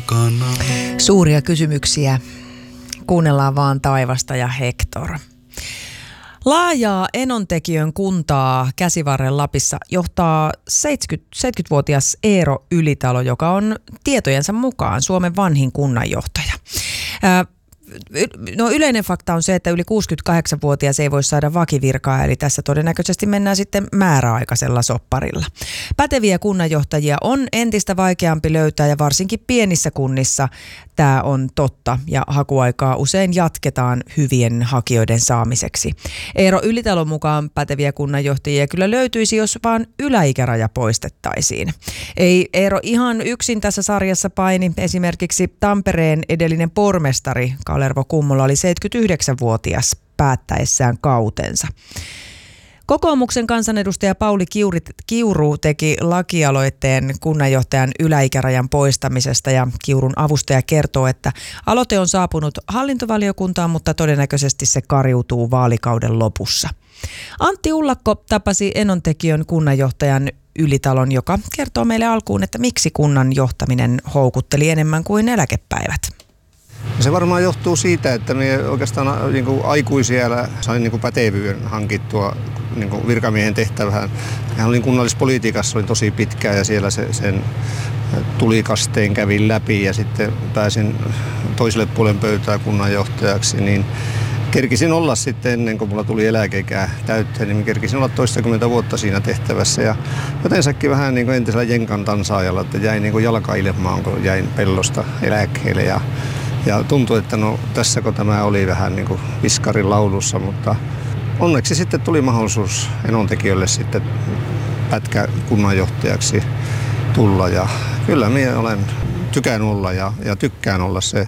takana. Suuria kysymyksiä. Kuunnellaan vaan taivasta ja Hector. Laajaa Enontekiön kuntaa Käsivarren Lapissa johtaa 70-vuotias Eero Ylitalo, joka on tietojensa mukaan Suomen vanhin kunnanjohtaja. No yleinen fakta on se, että yli 68-vuotias ei voi saada vakivirkaa, eli tässä todennäköisesti mennään sitten määräaikaisella sopparilla. Päteviä kunnanjohtajia on entistä vaikeampi löytää ja varsinkin pienissä kunnissa tämä on totta ja hakuaikaa usein jatketaan hyvien hakijoiden saamiseksi. Eero Ylitalon mukaan päteviä kunnanjohtajia kyllä löytyisi, jos vaan yläikäraja poistettaisiin. Ei Eero ihan yksin tässä sarjassa paini. Esimerkiksi Tampereen edellinen pormestari Kalervo Kummola oli 79-vuotias päättäessään kautensa. Kokoomuksen kansanedustaja Pauli Kiuru teki lakialoitteen kunnanjohtajan yläikärajan poistamisesta ja Kiurun avustaja kertoo, että aloite on saapunut hallintovaliokuntaan, mutta todennäköisesti se kariutuu vaalikauden lopussa. Antti Ullakko tapasi Enontekiön kunnanjohtajan Ylitalon, joka kertoo meille alkuun, että miksi kunnan johtaminen houkutteli enemmän kuin eläkepäivät. Se varmaan johtuu siitä, että me oikeastaan niin kuin aikuisia sain niin kuin pätevyyden hankittua niin kuin virkamiehen tehtävään. Hän oli kunnallispolitiikassa oli tosi pitkään ja siellä sen tulikasteen kävin läpi ja sitten pääsin toiselle puolen pöytää kunnanjohtajaksi. Niin kerkisin olla sitten ennen kuin mulla tuli eläkeikää täytteen, niin kerkisin olla toistakymmentä vuotta siinä tehtävässä. Ja jotensakin vähän niin kuin entisellä jenkan tansaajalla, että jäin niin kuin jalkailmaan, kun jäin pellosta eläkkeelle. Ja tuntui, että no tässäkö tämä oli vähän niin kuin viskarin laulussa, mutta onneksi sitten tuli mahdollisuus Enontekijölle sitten pätkä kunnanjohtajaksi tulla. Ja kyllä minä tykään olla ja tykkään olla se.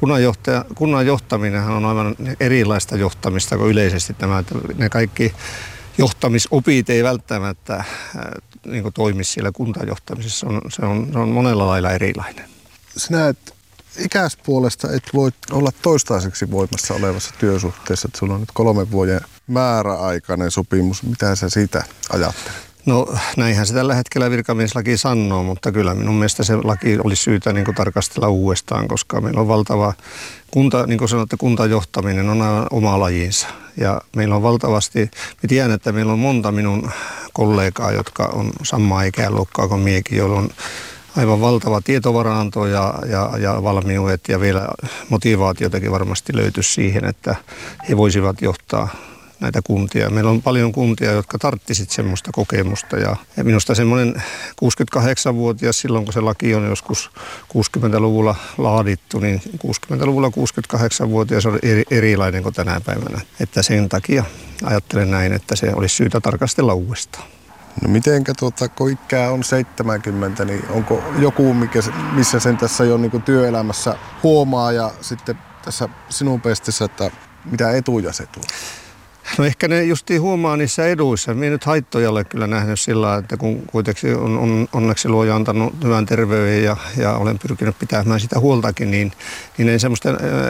Kunnan johtaminenhan on aivan erilaista johtamista kuin yleisesti tämä. Ne kaikki johtamisopit ei välttämättä niin kuin toimi siellä kuntajohtamisessa. Se on monella lailla erilainen. Sinä ikäispuolesta et voi olla toistaiseksi voimassa olevassa työsuhteessa, että sulla on nyt 3 vuoden määräaikainen sopimus. Mitä sä siitä ajattelet? No näinhän se tällä hetkellä virkamieslaki sanoo, mutta kyllä minun mielestä se laki olisi syytä niin kuin tarkastella uudestaan, koska meillä on valtava niin kuin sanotte, kuntajohtaminen on aivan oma lajinsa. Ja meillä on valtavasti, mä tiedän, että meillä on monta minun kollegaa, jotka on samaa ikäluokkaa kuin miekin, joilla on aivan valtava tietovaranto ja valmiudet ja vielä motivaatiotakin varmasti löytyisi siihen, että he voisivat johtaa näitä kuntia. Meillä on paljon kuntia, jotka tarvitsisivat semmoista kokemusta ja minusta semmoinen 68-vuotias silloin, kun se laki on joskus 60-luvulla laadittu, niin 60-luvulla 68-vuotias on erilainen kuin tänä päivänä. Että sen takia ajattelen näin, että se olisi syytä tarkastella uudestaan. No mitenkä kun ikää on 70, niin onko joku, missä sen tässä jo niin työelämässä huomaa ja sitten tässä sinun pestissä, että mitä etuja se tuo? No ehkä ne justiin huomaa niissä eduissa. Minä nyt haittoja olen kyllä nähnyt sillä, että kun kuitenkin on onneksi luoja antanut hyvän terveyden ja olen pyrkinyt pitämään sitä huoltakin, niin ei semmoista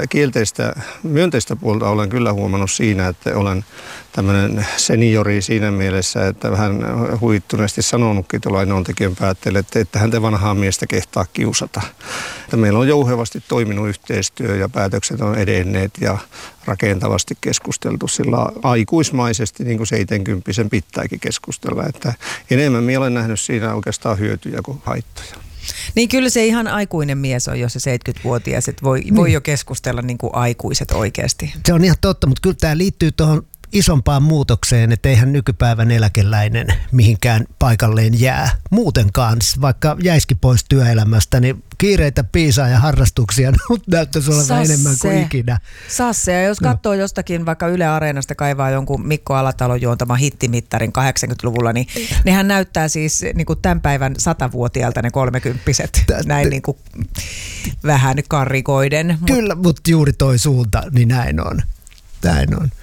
myönteistä puolta olen kyllä huomannut siinä, että olen tämmöinen seniori siinä mielessä, että vähän huittuneesti sanonutkin tuolla Enontekiön päätteelle, että häntä vanhaa miestä kehtaa kiusata. Että meillä on jouhevasti toiminut yhteistyö ja päätökset on edenneet ja rakentavasti keskusteltu sillä aikuismaisesti, niin kuin 70 pitääkin keskustella. Että enemmän minä olen nähnyt siinä oikeastaan hyötyjä kuin haittoja. Niin kyllä se ihan aikuinen mies on, jos se 70-vuotias, että voi jo keskustella niin kuin aikuiset oikeasti. Se on ihan totta, mutta kyllä tämä liittyy tuohon isompaan muutokseen, että eihän nykypäivän eläkeläinen mihinkään paikalleen jää. Muuten kanssa, vaikka jäisikin pois työelämästä, niin kiireitä, piisaa ja harrastuksia näyttäisi olevan enemmän kuin ikinä. Sasse, ja jos katsoo jostakin vaikka Yle Areenasta kaivaa jonkun Mikko Alatalon juontama hittimittarin 80-luvulla, niin nehän näyttää siis niin kuin tämän päivän 100-vuotiaalta ne 30-vuotiaat, näin niin kuin vähän karrikoiden. Kyllä, mutta juuri toi suunta, niin näin on.